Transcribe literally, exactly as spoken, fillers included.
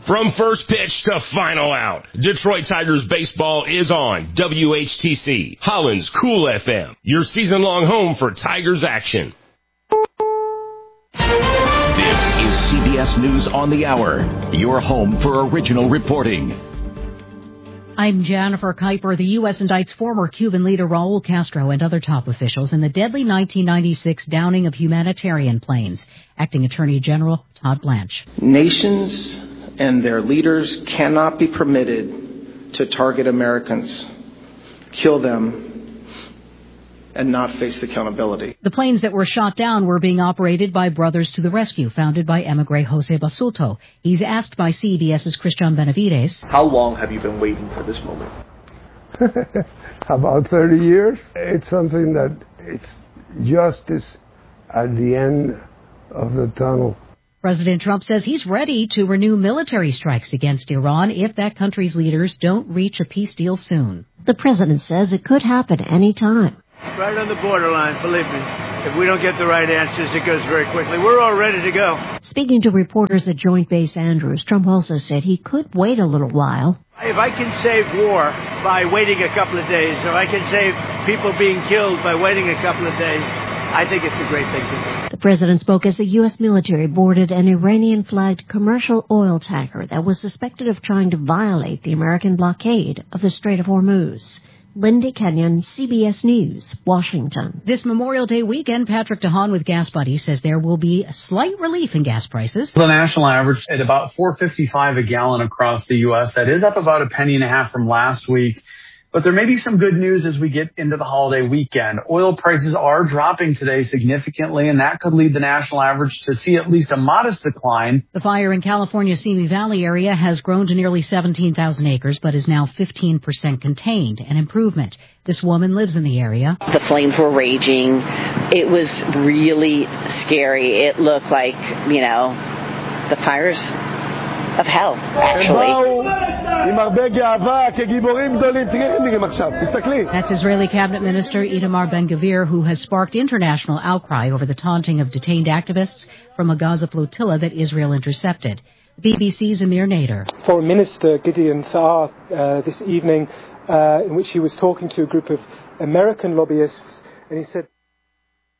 From first pitch to final out, Detroit Tigers baseball is on W H T C, Holland's Cool F M, your season-long home for Tigers action. This is C B S News on the Hour, your home for original reporting. I'm Jennifer Kuiper. The U S indicts former Cuban leader Raul Castro and other top officials in the deadly nineteen ninety-six downing of humanitarian planes. Acting Attorney General Todd Blanche. Nations and their leaders cannot be permitted to target Americans, kill them, and not face accountability. The planes that were shot down were being operated by Brothers to the Rescue, founded by emigre Jose Basulto. He's asked by CBS's Christian Benavides. How long have you been waiting for this moment? About thirty years. It's something that it's justice at the end of the tunnel. President Trump says he's ready to renew military strikes against Iran if that country's leaders don't reach a peace deal soon. The president says it could happen any time. Right on the borderline, believe me. If we don't get the right answers, it goes very quickly. We're all ready to go. Speaking to reporters at Joint Base Andrews, Trump also said he could wait a little while. If I can save war by waiting a couple of days, or I can save people being killed by waiting a couple of days, I think it's a great thing to do. The president spoke as the U S military boarded an Iranian-flagged commercial oil tanker that was suspected of trying to violate the American blockade of the Strait of Hormuz. Lindy Kenyon, C B S News, Washington. This Memorial Day weekend, Patrick DeHaan with Gas Buddy says there will be a slight relief in gas prices. The national average at about four fifty-five a gallon across the U S. That is up about a penny and a half from last week. But there may be some good news as we get into the holiday weekend. Oil prices are dropping today significantly, and that could lead the national average to see at least a modest decline. The fire in California's Simi Valley area has grown to nearly seventeen thousand acres, but is now fifteen percent contained, an improvement. This woman lives in the area. The flames were raging. It was really scary. It looked like, you know, the fires of hell, actually. That's Israeli Cabinet Minister Itamar Ben-Gvir, who has sparked international outcry over the taunting of detained activists from a Gaza flotilla that Israel intercepted. B B C's Amir Nader. Foreign Minister Gideon Saar uh, this evening, uh, in which he was talking to a group of American lobbyists, and he said